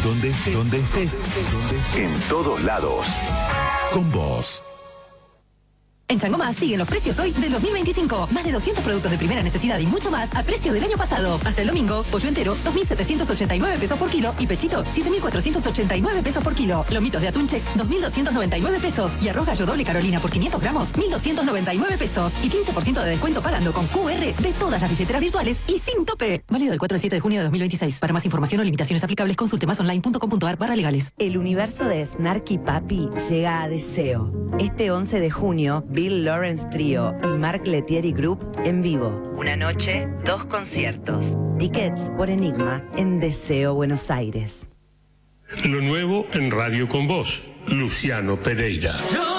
Donde estés. En todos lados. Con vos. En Changoma siguen los precios hoy del 2025. Más de 200 productos de primera necesidad y mucho más a precio del año pasado. Hasta el domingo, pollo entero, 2.789 pesos por kilo y pechito, 7.489 pesos por kilo. Lomitos de atún check, 2.299 pesos. Y arroz gallo doble Carolina por 500 gramos, 1.299 pesos. Y 15% de descuento pagando con QR de todas las billeteras virtuales y sin tope. Válido del 4 al 7 de junio de 2026. Para más información o limitaciones aplicables, consulte masonline.com.ar/legales. El universo de Snarky Papi llega a Deseo. Este 11 de junio, Bill Lawrence Trio y Mark Lettieri Group en vivo. Una noche, 2 conciertos. Tickets por Enigma en Deseo Buenos Aires. Lo nuevo en Radio con Vos, Luciano Pereira.